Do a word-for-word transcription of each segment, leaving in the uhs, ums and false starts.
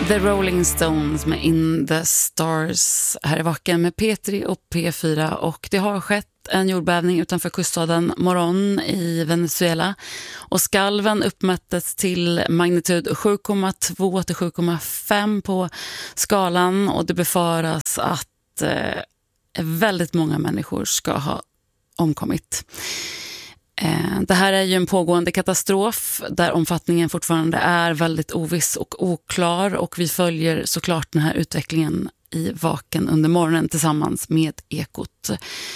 The Rolling Stones med In the Stars här i Vaken med P tre och P fyra, och det har skett en jordbävning utanför kuststaden Morón i Venezuela och skalven uppmättes till magnitud sju komma två till sju komma fem på skalan, och det befaras att eh, väldigt många människor ska ha omkommit. Det här är ju en pågående katastrof där omfattningen fortfarande är väldigt oviss och oklar, och vi följer såklart den här utvecklingen i Vaken under morgonen tillsammans med Ekot.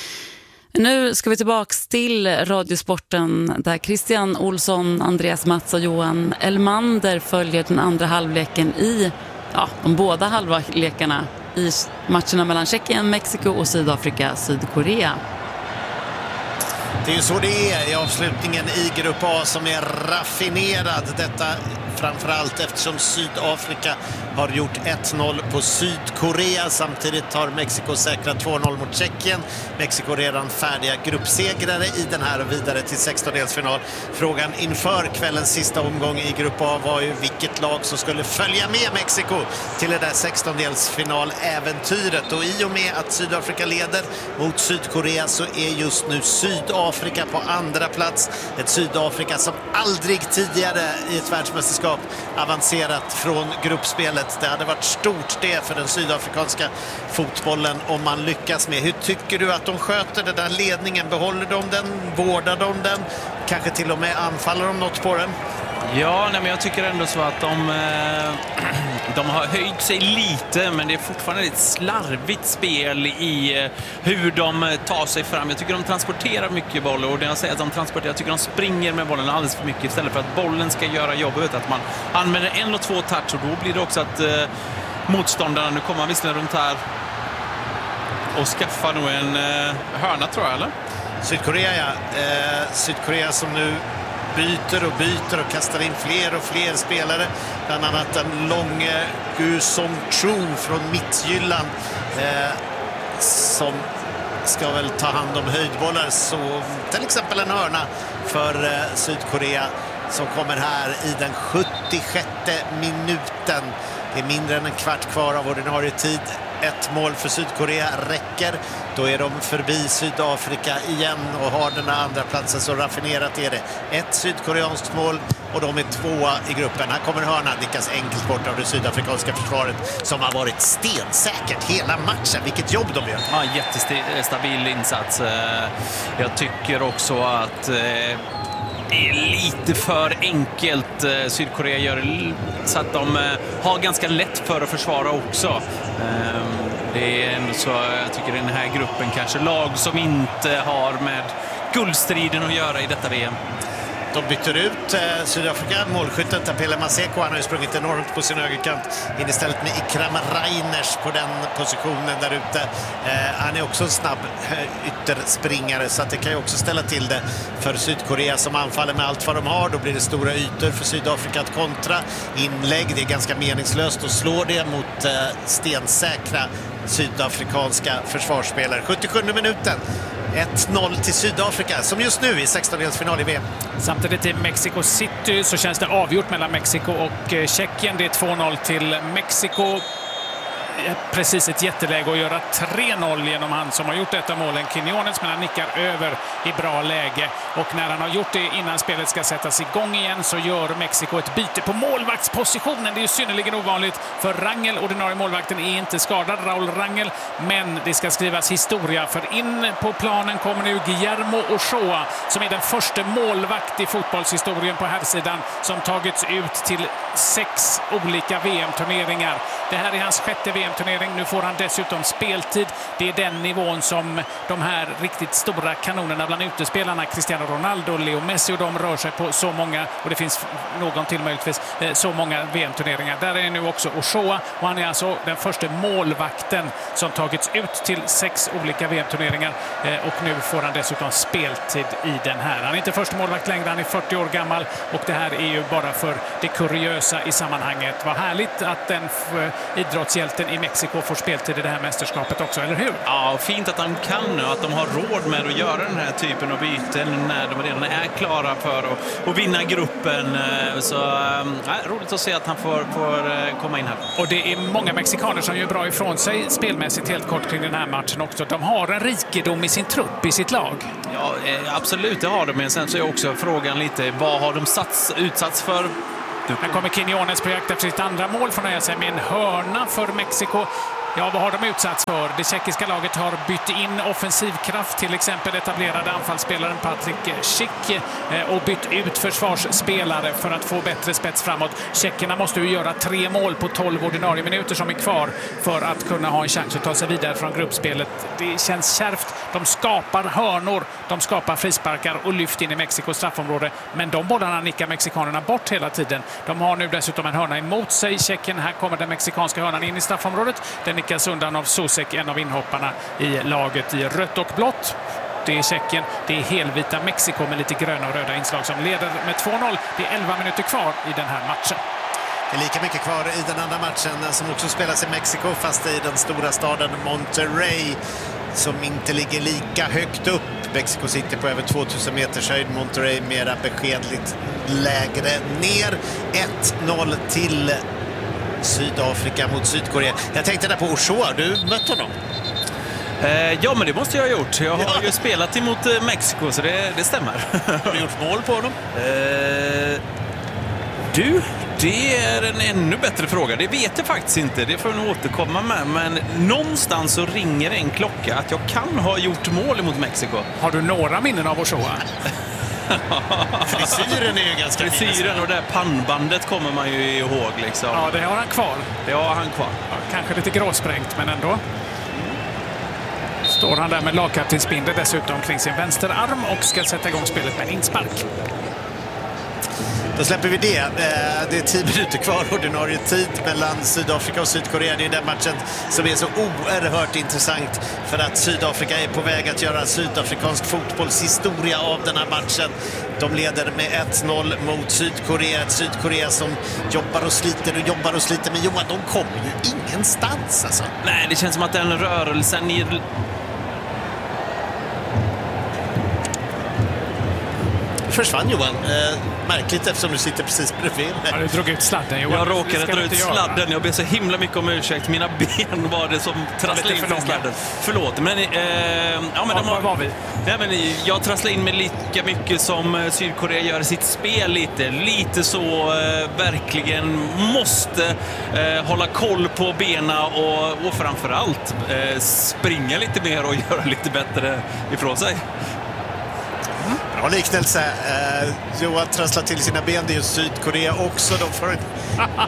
Nu ska vi tillbaks till Radiosporten där Christian Olsson, Andreas Mats och Johan Elmander följer den andra halvleken i ja, de båda halvlekarna i matcherna mellan Tjeckien, Mexiko och Sydafrika, Sydkorea. Det är ju så det är i avslutningen i Grupp A som är raffinerad. Detta framförallt eftersom Sydafrika har gjort ett noll på Sydkorea. Samtidigt har Mexiko säkrat två noll mot Tjeckien. Mexiko redan färdiga gruppsegrare i den här och vidare till sextondelsfinal. Frågan inför kvällens sista omgång i Grupp A var ju vilket lag som skulle följa med Mexiko till det där sextondelsfinal-äventyret. Och i och med att Sydafrika leder mot Sydkorea så är just nu Sydafrika på andra plats. Ett Sydafrika som aldrig tidigare i ett världsmästerskap avancerat från gruppspelet. Det hade varit stort det för den sydafrikanska fotbollen om man lyckas med. Hur tycker du att de sköter den där ledningen? Behåller de den? Vårdar de den? Kanske till och med anfaller de något på den? Ja, nej, men jag tycker ändå så att de, eh, de har höjt sig lite, men det är fortfarande ett slarvigt spel i eh, hur de tar sig fram. Jag tycker de transporterar mycket boll, och det jag säger att de transporterar, jag tycker de springer med bollen alldeles för mycket istället för att bollen ska göra jobbet. Att man använder en och två touch, och då blir det också att eh, motståndarna, nu kommer man visserligen runt här och skaffar nog en eh, hörna, tror jag, eller? Sydkorea, ja. Eh, Sydkorea som nu byter och byter och kastar in fler och fler spelare. Bland annat den långe Gu Song Chu från Midtjylland eh, som ska väl ta hand om höjdbollar. Så till exempel en hörna för eh, Sydkorea som kommer här i den sjuttiosjätte minuten. Det är mindre än en kvart kvar av ordinarie tid. Ett mål för Sydkorea räcker. Då är de förbi Sydafrika igen och har den andra platsen, så raffinerat är det. Ett sydkoreanskt mål och de är tvåa i gruppen. Här kommer hörnan, lyckas enkelt bort av det sydafrikanska försvaret som har varit stensäkert hela matchen. Vilket jobb de gör. Ja, jättestabil insats. Jag tycker också att det är lite för enkelt. Sydkorea gör så att de har ganska lätt för att försvara också. Det är ändå så, jag tycker den här gruppen kanske lag som inte har med guldstriden att göra i detta V M. De byter ut eh, Sydafrika, målskytten Tapele Maseko, han har ju sprungit enormt på sin högerkant, in istället med Ikram Reiners på den positionen där ute. Eh, han är också en snabb eh, ytterspringare, så att det kan ju också ställa till det för Sydkorea som anfaller med allt vad de har. Då blir det stora ytor för Sydafrika att kontra. Inlägg, det är ganska meningslöst att slå det mot eh, stensäkra sydafrikanska försvarsspelare. sjuttiosjunde minuten. ett noll till Sydafrika som just nu i sextondelsfinal i V M. Samtidigt i Mexico City så känns det avgjort mellan Mexiko och Tjeckien. Det är två noll till Mexiko. Precis ett jätteläge att göra tre noll genom han som har gjort detta målen, Quinones, men han nickar över i bra läge. Och när han har gjort det innan spelet ska sättas igång igen så gör Mexiko ett byte på målvaktspositionen. Det är ju synnerligen ovanligt, för Rangel, ordinarie målvakten, är inte skadad, Raul Rangel, men det ska skrivas historia, för in på planen kommer nu Guillermo Ochoa som är den första målvakt i fotbollshistorien på här sidan som tagits ut till sex olika V M-turneringar. Det här är hans sjätte V M-turnering. Nu får han dessutom speltid. Det är den nivån som de här riktigt stora kanonerna bland utespelarna, Cristiano Ronaldo, Leo Messi, och de rör sig på så många, och det finns någon till möjligtvis, så många V M-turneringar. Där är nu också Ochoa, och han är alltså den första målvakten som tagits ut till sex olika V M-turneringar, och nu får han dessutom speltid i den här. Han är inte första målvakt längre, han är fyrtio år gammal, och det här är ju bara för det kuriösa i sammanhanget. Vad härligt att den idrottshjälten i Mexiko får speltid i det här mästerskapet också, eller hur? Ja, fint att de kan nu, att de har råd med att göra den här typen av byten när de redan är klara för att, att vinna gruppen. Så äh, roligt att se att han får, får komma in här. Och det är många mexikaner som gör bra ifrån sig spelmässigt helt kort kring den här matchen också. De har en rikedom i sin trupp, i sitt lag. Ja, absolut, det har de. Men sen så är också frågan lite, vad har de sats, utsatts för? Här kommer Quiñones på jakt efter sitt andra mål för att nöja sig med en hörna för Mexiko. Ja, vad har de utsatts för? Det tjeckiska laget har bytt in offensivkraft, till exempel etablerade anfallsspelaren Patrik Schick, och bytt ut försvarsspelare för att få bättre spets framåt. Tjeckerna måste ju göra tre mål på tolv ordinarie minuter som är kvar för att kunna ha en chans att ta sig vidare från gruppspelet. Det känns kärvt. De skapar hörnor, de skapar frisparkar och lyft in i Mexikos straffområde. Men de bollarna nickar mexikanerna bort hela tiden. De har nu dessutom en hörna emot sig. Tjeckien, här kommer den mexikanska hörnan in i straffområdet. Den nickas undan av Susek, en av inhopparna i laget i rött och blått. Det är Tjeckien, det är helvita Mexiko med lite gröna och röda inslag som leder med två noll. Det är elva minuter kvar i den här matchen. Det är lika mycket kvar i den andra matchen som också spelas i Mexiko, fast i den stora staden Monterrey som inte ligger lika högt upp. Mexico City på över tvåtusen meters höjd, Monterrey mera beskedligt lägre ner. ett noll till Sydafrika mot Sydkorea. Jag tänkte där på Ochoa, du mött honom? Eh, ja, men det måste jag ha gjort. Jag har ja. ju spelat emot eh, Mexiko, så det, det stämmer. Har du gjort mål på honom? Eh, du, det är en ännu bättre fråga. Det vet jag faktiskt inte. Det får jag nog återkomma med. Men någonstans så ringer en klocka att jag kan ha gjort mål mot Mexiko. Har du några minnen av Ochoa? Frisyren är ju ganska Frisyren och det här pannbandet kommer man ju ihåg liksom. Ja, det har han kvar. Det har han kvar. Ja, kanske lite gråsprängt, men ändå. Står han där med lagkaptensbindel dessutom kring sin vänsterarm och ska sätta igång spelet med inspark. Då släpper vi det. Det är tio minuter kvar ordinarie tid mellan Sydafrika och Sydkorea. Det är den matchen som är så oerhört intressant för att Sydafrika är på väg att göra sydafrikansk fotbollshistoria av den här matchen. De leder med ett noll mot Sydkorea. Ett Sydkorea som jobbar och sliter och jobbar och sliter. Men Johan, de kommer ju ingenstans alltså. Nej, det känns som att den rörelsen i... Försvann Johan. Eh, märkligt eftersom du sitter precis bredvid. Ja, du drog ut sladden, Johan. Jag råkade dra ut sladden. Jag ber så himla mycket om ursäkt. Mina ben var det som trasslade in för sladden. Förlåt. Men, eh, ja, men ja, de har, var vi? Nej, men jag trasslade in mig lika mycket som Sydkorea gör sitt spel lite. Lite så eh, verkligen måste eh, hålla koll på bena och, och framförallt eh, springa lite mer och göra lite bättre ifrån sig. Bra liknelse. Eh, Johan trasslar till sina ben. Det är ju Sydkorea också. De får inte...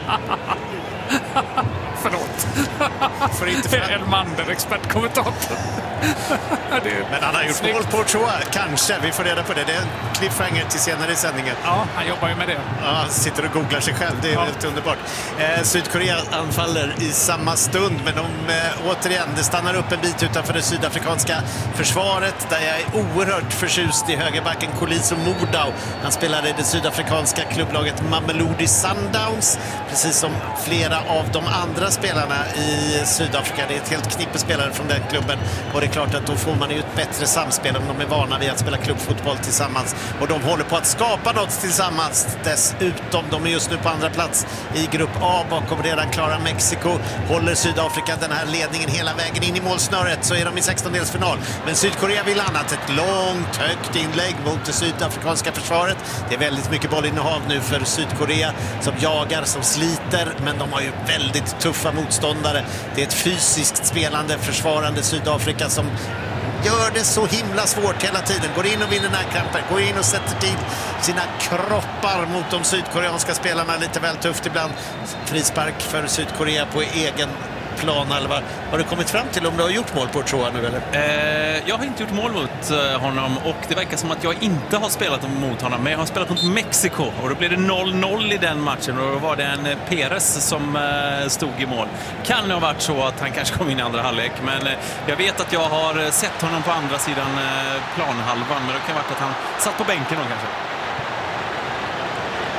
Förlåt. Får inte fram... Elmander, expertkommentator. Men han har gjort mål på Ochoa, kanske. Vi får reda på det. Det är en cliffhanger till senare i sändningen. Ja, han jobbar ju med det. Ja, han sitter och googlar sig själv. Det är ja. helt underbart. Eh, Sydkorea anfaller i samma stund. Men de, eh, återigen, det stannar upp en bit utanför det sydafrikanska försvaret. Där jag är oerhört förtjust i högerbacken Koliso Mordau. Han spelade i det sydafrikanska klubblaget Mamelodi Sundowns. Precis som flera av de andra spelarna i Sydafrika. Det är ett helt knippe spelare från den klubben. Och det är klart att då får man ju ett bättre samspel om de är vana vid att spela klubbfotboll tillsammans. Och de håller på att skapa något tillsammans. Dessutom, de är just nu på andra plats i grupp A bakom redan klara Mexiko. Håller Sydafrika den här ledningen hela vägen in i målsnöret, så är de i sextondelsfinal. Men Sydkorea vill annat. Ett långt, högt inlägg mot det sydafrikanska försvaret. Det är väldigt mycket bollinnehav nu för Sydkorea som jagar, som sliter. Men de har ju väldigt tuffa motståndare. Det är ett fysiskt spelande, försvarande Sydafrika som gör det så himla svårt hela tiden. Går in och vinner närkamper, går in och sätter till sina kroppar mot de sydkoreanska spelarna. Lite väl tufft ibland. Frispark för Sydkorea på egen plan. Alva. Har du kommit fram till om du har gjort mål på Ochoa nu eller? Eh, jag har inte gjort mål mot eh, honom och det verkar som att jag inte har spelat mot honom, men jag har spelat mot Mexiko och då blev det noll noll i den matchen och då var det en eh, Perez som eh, stod i mål. Kan det ha varit så att han kanske kom in i andra halvlek, men eh, jag vet att jag har sett honom på andra sidan eh, planhalvan, men det kan ha varit att han satt på bänken då kanske.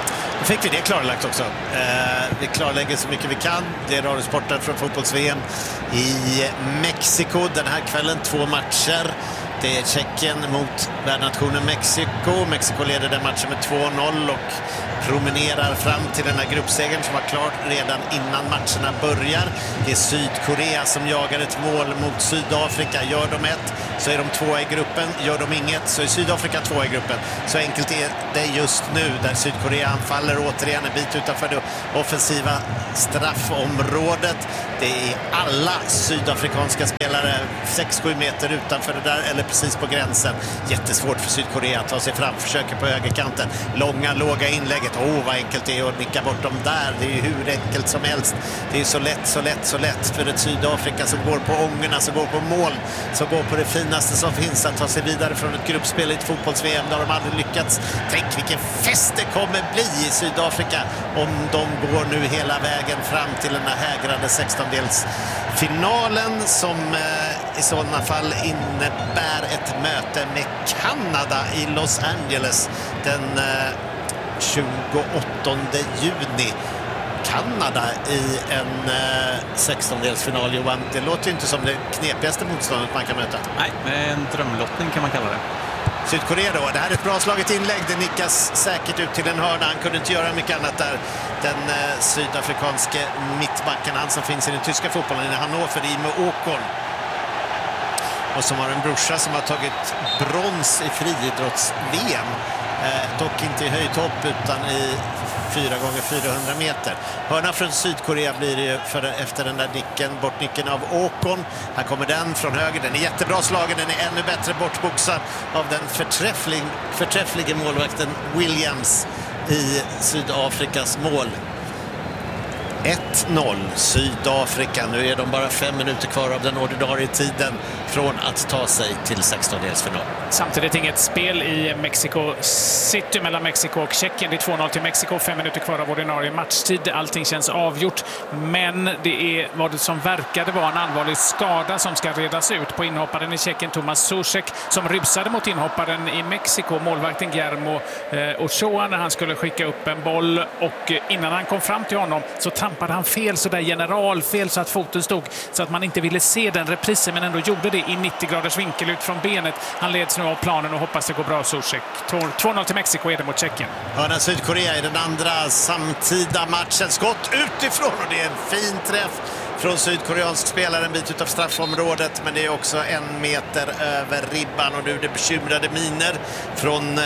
fick vi det klarlagt också. Eh, vi klarlägger så mycket vi kan. Det är radiosporten från fotbolls-V M i Mexiko den här kvällen. Två matcher. Det är Tjeckien mot värdnationen Mexiko. Mexiko leder den matchen med två noll och promenerar fram till den här gruppsegern som var klar redan innan matcherna börjar. Det är Sydkorea som jagar ett mål mot Sydafrika. Gör de ett så är de tvåa i gruppen. Gör de inget så är Sydafrika tvåa i gruppen. Så enkelt är det just nu, där Sydkorea anfaller återigen en bit utanför det offensiva straffområdet. Det är alla sydafrikanska spelare sex sju meter utanför det där, eller precis på gränsen. Jättesvårt för Sydkorea att ta sig fram. Försöker på högerkanten. Långa, låga inlägget. Åh, oh, vad enkelt det är att nicka bort dem där. Det är ju hur enkelt som helst. Det är så lätt, så lätt, så lätt för ett Sydafrika som går på ångorna, som går på mål, som går på det finaste som finns, att ta sig vidare från ett gruppspel i ett fotbolls-V M. Där de aldrig lyckats. Tänk vilken fest det kommer bli i Sydafrika om de går nu hela vägen fram till den här hägrande sextondelsfinalen som eh, i sådana fall innebär ett möte med Kanada i Los Angeles den eh, tjugoåttonde juni. Kanada i en eh, sextondelsfinal, Johan. Det låter ju inte som det knepigaste motståndet man kan möta. Nej, en drömlottning kan man kalla det. Sydkorea då. Det här är ett bra slaget inlägg. Det nickas säkert ut till en hörna. Han kunde inte göra mycket annat där. Den eh, sydafrikanske mittbacken, han som finns i den tyska fotbollen i Hannover, Imo Åkon. Och som har en brorsa som har tagit brons i friidrotts-V M. Eh, dock inte i höjdhopp utan i fyra gånger fyrahundra meter. Hörna från Sydkorea blir det för, efter den där nicken, bortnicken av Åkon. Här kommer den från höger. Den är jättebra slagen. Den är ännu bättre bortboxad av den förträfflig, förträfflige målvakten Williams i Sydafrikas mål. ett noll Sydafrika. Nu är de bara fem minuter kvar av den ordinarie tiden från att ta sig till sextondelsfinal. Samtidigt inget spel i Mexico City mellan Mexiko och Tjeckien. Det är två noll till Mexiko, fem minuter kvar av ordinarie matchtid. Allting känns avgjort, men det är vad det som verkade vara en allvarlig skada som ska redas ut på inhopparen i Tjeckien, Tomas Soucek, som rusade mot inhopparen i Mexiko, målvakten Guillermo eh, Ochoa, när han skulle skicka upp en boll, och innan han kom fram till honom så trampade han fel, så där generalfel, så att foten stod så att man inte ville se den reprisen, men ändå gjorde det i nittio graders vinkel ut från benet. Han leds nu av planen och hoppas det går bra. Soucek. två noll till Mexiko är det mot Tjeckien. Hörna Sydkorea i den andra samtida matchen. Skott utifrån, och det är en fin träff från sydkoreansk spelare en bit utav straffområdet, men det är också en meter över ribban, och nu är det bekymrade miner från eh,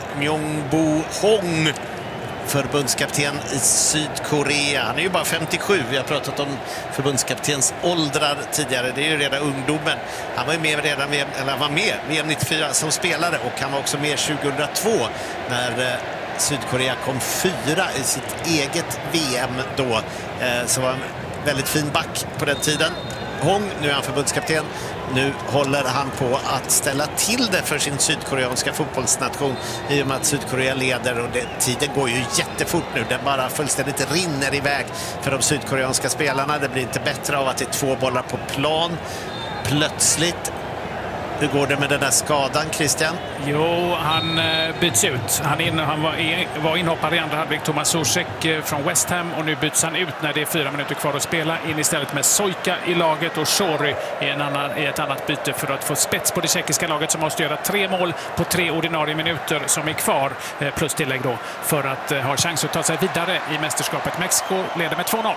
Myung-Bo Hong, förbundskapten i Sydkorea. Han är ju bara femtiosju. Vi har pratat om förbundskaptens åldrar tidigare. Det är ju redan ungdomen. Han var ju med redan med, eller han var med V M nittiofyra som spelare, och han var också med tjugohundratvå när eh, Sydkorea kom fyra i sitt eget V M då. Eh, så var en väldigt fin back på den tiden. Hong, nu är han förbundskapten. Nu håller han på att ställa till det för sin sydkoreanska fotbollsnation i och med att Sydkorea leder, och det, tiden går ju jättefort nu. Den bara fullständigt rinner iväg för de sydkoreanska spelarna. Det blir inte bättre av att det är två bollar på plan plötsligt. Hur går det med den där skadan, Christian? Jo, han eh, byts ut. Han, in, han var, i, var inhoppare i andra halvlek, Tomas Soucek eh, från West Ham, och nu byts han ut när det är fyra minuter kvar att spela, in istället med Sojka i laget, och Shori i, en annan, i ett annat byte för att få spets på det tjeckiska laget, som måste göra tre mål på tre ordinarie minuter som är kvar, eh, plus tillägg då, för att eh, ha chans att ta sig vidare i mästerskapet. Mexiko leder med två noll.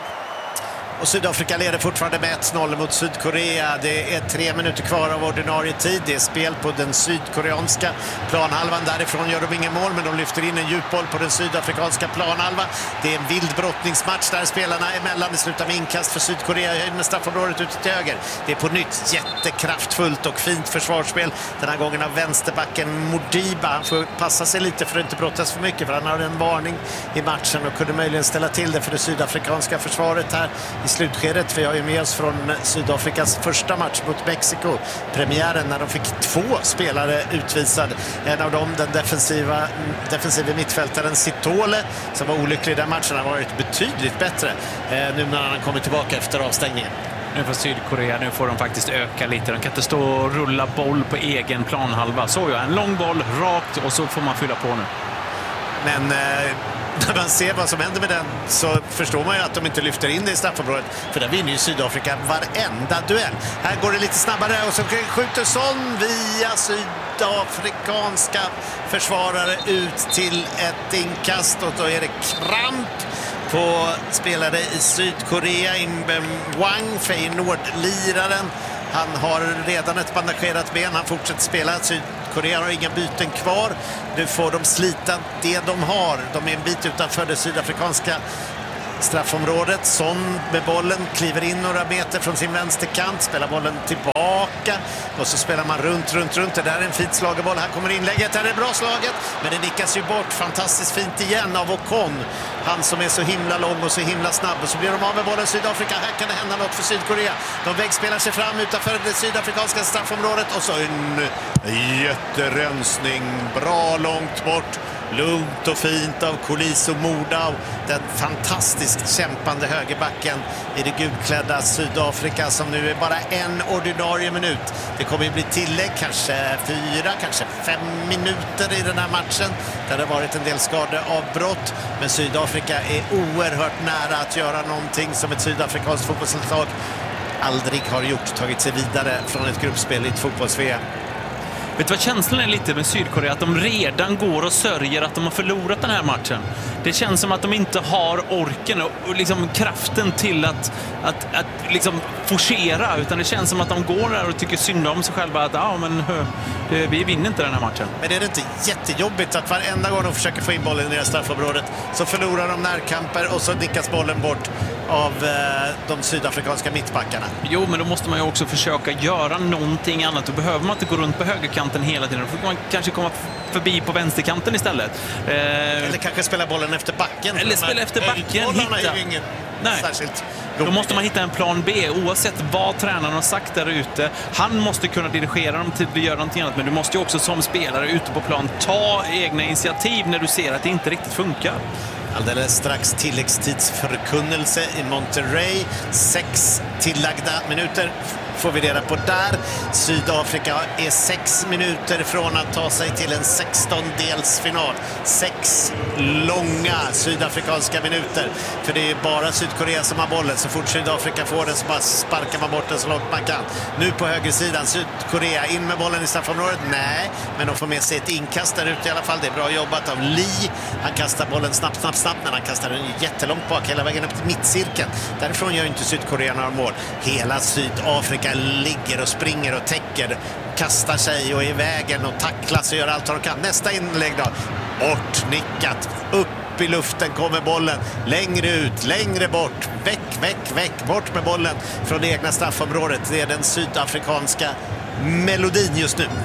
Och Sydafrika leder fortfarande med ett noll mot Sydkorea. Det är tre minuter kvar av ordinarie tid. Det är spel på den sydkoreanska planhalvan. Därifrån gör de ingen mål, men de lyfter in en djupboll på den sydafrikanska planhalvan. Det är en vild brottningsmatch där spelarna emellan. Det slutar med inkast för Sydkorea med straffområdet ute till höger. Det är på nytt jättekraftfullt och fint försvarsspel. Den här gången av vänsterbacken Modiba. Han får passa sig lite för att inte brottas för mycket, för han har en varning i matchen och kunde möjligen ställa till det för det sydafrikanska försvaret här i slutskedet. Vi har ju med oss från Sydafrikas första match mot Mexiko, premiären, när de fick två spelare utvisad. En av dem, den defensiva, defensiva mittfältaren Sitole, som var olycklig i den matchen, har varit betydligt bättre eh, nu när han kommer tillbaka efter avstängningen. Nu får Sydkorea, nu får de faktiskt öka lite. De kan inte stå och rulla boll på egen planhalva. Så ja, en lång boll rakt, och så får man fylla på nu. Men eh, när man ser vad som händer med den så förstår man ju att de inte lyfter in det i straffområdet. För där vinner ju Sydafrika varenda duell. Här går det lite snabbare och så skjuter Son via sydafrikanska försvarare ut till ett inkast. Och då är det kramp på spelare i Sydkorea. Inbem Wang, Feyenoord-liraren. Han har redan ett bandagerat ben. Han fortsätter spela. Sydkorea har inga byten kvar. Nu får de slita det de har. De är en bit utanför det sydafrikanska straffområdet. Son med bollen kliver in några meter från sin vänsterkant. Spelar bollen tillbaka. Och så spelar man runt, runt, runt. Det där är en fint slagerboll. Här kommer inlägget. Här är bra slaget. Men det nickas ju bort fantastiskt fint igen av Ocon. Han som är så himla lång och så himla snabb. Och så blir de av med bollen Sydafrika. Här kan det hända något för Sydkorea. De vägspelar sig fram utanför det sydafrikanska straffområdet. Och så en jätterensning. Bra långt bort. Lugnt och fint av Koliso Mordau. Den fantastiskt kämpande högerbacken i det gulklädda Sydafrika som nu är bara en ordinarie minut. Det kommer ju bli tillägg, kanske fyra, kanske fem minuter i den här matchen. Där det har varit en del skadeavbrott. Men Sydafrika är oerhört nära att göra någonting som ett sydafrikanskt fotbollslag aldrig har gjort. Tagit sig vidare från ett gruppspel i ett fotbolls-V M. Vet du vad känslan är lite med Sydkorea? Att de redan går och sörjer att de har förlorat den här matchen. Det känns som att de inte har orken och, och liksom kraften till att, att, att liksom forcera. Utan det känns som att de går där och tycker synd om sig själva. Att ah, men, det, vi vinner inte den här matchen. Men är det inte jättejobbigt att varenda gång de försöker få in bollen i det straffområdet så förlorar de närkamper och så nickas bollen bort av eh, de sydafrikanska mittbackarna? Jo, men då måste man ju också försöka göra någonting annat. Då behöver man inte gå runt på högerkanten hela tiden. Då får man kanske komma förbi på vänsterkanten istället. Eh, eller kanske spela bollen efter backen. Eller spela efter backen. Hitta. Är ju ingen Nej. särskilt Då måste man hitta en plan B oavsett vad tränaren har sagt där ute. Han måste kunna dirigera dem till att göra någonting annat. Men du måste ju också som spelare ute på plan ta egna initiativ när du ser att det inte riktigt funkar. Alldeles strax tilläggstidsförkunnelse i Monterrey. Sex tillagda minuter får vi reda på där. Sydafrika är sex minuter från att ta sig till en sextondelsfinal. Sex långa sydafrikanska minuter. För det är bara Sydkorea som har bollen. Så fort Sydafrika får den så bara sparkar man bort den så långt man kan. Nu på högersidan Sydkorea in med bollen i straffområdet. Nej, men de får med sig ett inkast där ute i alla fall. Det är bra jobbat av Lee. Han kastar bollen snabbt, snabbt, snabbt. Men han kastar den jättelångt bak hela vägen upp till mittcirkeln. Därifrån gör inte Sydkorea några mål. Hela Sydafrika ligger och springer och täcker, kastar sig och är i vägen och tacklas och gör allt vad de kan. Nästa inlägg då. Bortnickat. Upp i luften kommer bollen. Längre ut, längre bort. Väck, väck, väck. Bort med bollen från det egna straffområdet. Det är den sydafrikanska melodin just nu.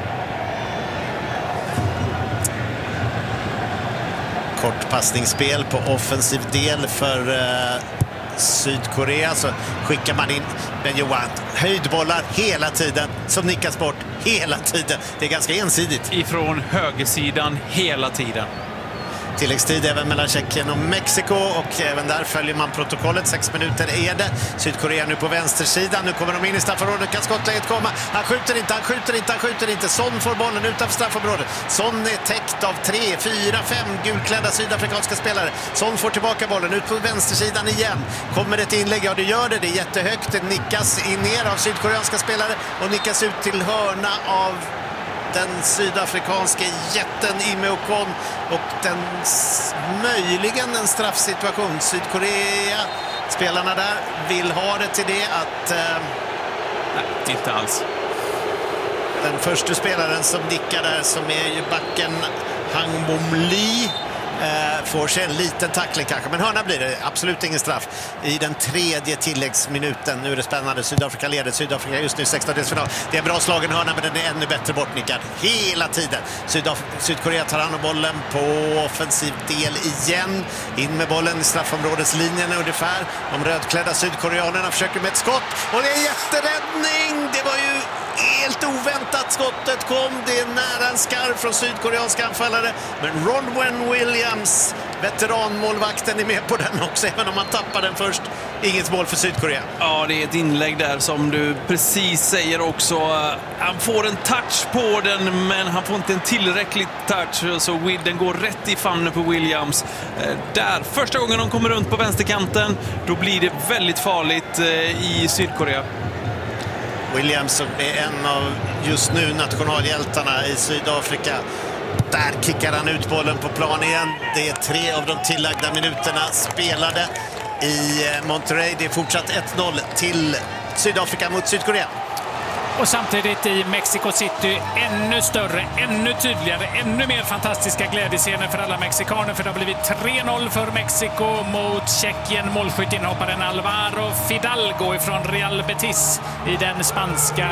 Kortpassningsspel på offensiv del för uh, Sydkorea, så skickar man in Ben Johan. Höjdbollar hela tiden som nickas bort hela tiden. Det är ganska ensidigt. Ifrån högersidan hela tiden. Tilläggstid även mellan Tjeckien och Mexiko och även där följer man protokollet. Sex minuter är det. Sydkorea nu på vänstersidan. Nu kommer de in i straffområdet. Kan skottläget komma? Han skjuter inte, han skjuter inte, han skjuter inte. Son får bollen utanför straffområdet. Son är täckt av tre, fyra, fem gulklädda sydafrikanska spelare. Son får tillbaka bollen ut på vänstersidan igen. Kommer ett inlägg? Ja, det gör det. Det är jättehögt. Det nickas in ner av sydkoreanska spelare och nickas ut till hörna av den sydafrikanska jätten Ime Ocon och den möjligen en straffsituation. Sydkorea, spelarna där vill ha det till det att eh, nej, inte alls. Den första spelaren som nickar där, som är ju backen Hang Bom Lee, eh, får sig en liten tackling kanske, men hörna blir det absolut ingen straff i den tredje tilläggsminuten. Nu är det spännande. Sydafrika leder. Sydafrika just nu sextondelsfinal. Det är en bra slagen hörna, men den är ännu bättre bortnickad hela tiden. Sydaf- Sydkorea tar hand om bollen på offensiv del igen. In med bollen i straffområdeslinjen ungefär. De rödklädda sydkoreanerna försöker med ett skott och det är jätteräddning. Det var ju helt oväntat skottet kom. Det är nära en skarv från sydkoreanska anfallare. Men Ronwen Williams Williams, veteranmålvakten, är med på den också, även om man tappar den först. Inget mål för Sydkorea. Ja, det är ett inlägg där som du precis säger också. Han får en touch på den, men han får inte en tillräcklig touch, så den går rätt i famnen på Williams. Där, första gången de kommer runt på vänsterkanten, då blir det väldigt farligt i Sydkorea. Williams som är en av just nu nationalhjältarna i Sydafrika. Där kickar han ut bollen på plan igen. Det är tre av de tillagda minuterna spelade i Monterrey. Det är fortsatt ett noll till Sydafrika mot Sydkorea. Och samtidigt i Mexico City ännu större, ännu tydligare, ännu mer fantastiska glädjescener för alla mexikaner. För det har blivit tre noll för Mexiko mot Tjeckien. Målskyttinhopparen Alvaro Fidalgo ifrån Real Betis i den spanska